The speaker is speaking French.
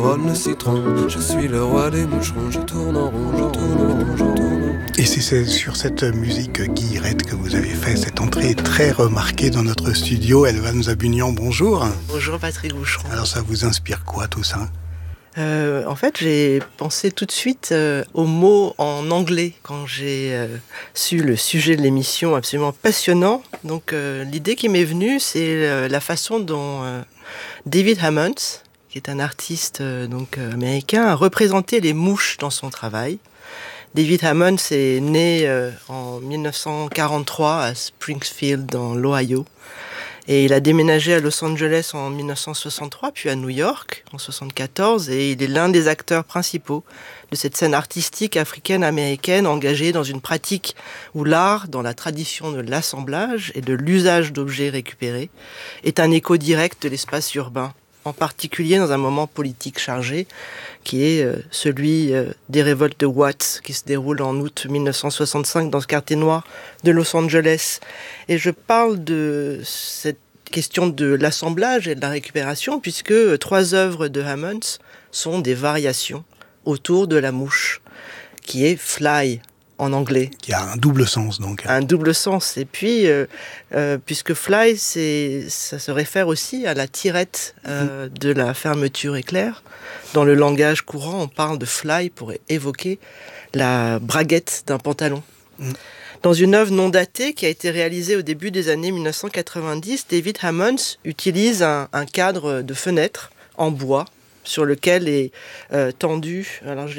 Rôle le citron, je suis le roi des moucherons, je tourne en rond, je tourne en rond, je tourne en rond. Et c'est sur cette musique guillerette que vous avez fait cette entrée très remarquée dans notre studio. Elvan Zabunian, bonjour. Bonjour Patrick Boucheron. Alors ça vous inspire quoi tout ça ? En fait, j'ai pensé tout de suite aux mots en anglais quand j'ai su le sujet de l'émission absolument passionnant. Donc l'idée qui m'est venue, c'est la façon dont David Hammons, qui est un artiste américain, a représenté les mouches dans son travail. David Hammons est né en 1943 à Springfield, dans l'Ohio. Et il a déménagé à Los Angeles en 1963, puis à New York en 1974, et il est l'un des acteurs principaux de cette scène artistique africaine-américaine engagée dans une pratique où l'art, dans la tradition de l'assemblage et de l'usage d'objets récupérés, est un écho direct de l'espace urbain, en particulier dans un moment politique chargé, qui est celui des révoltes de Watts, qui se déroulent en août 1965 dans ce quartier noir de Los Angeles. Et je parle de cette question de l'assemblage et de la récupération, puisque 3 œuvres de Hammons sont des variations autour de la mouche, qui est Fly, en anglais. Qui a un double sens donc. Un double sens. Et puis, puisque Fly, ça se réfère aussi à la tirette de la fermeture éclair. Dans le langage courant, on parle de Fly pour évoquer la braguette d'un pantalon. Dans une œuvre non datée qui a été réalisée au début des années 1990, David Hammons utilise un cadre de fenêtre en bois sur lequel est tendu, alors je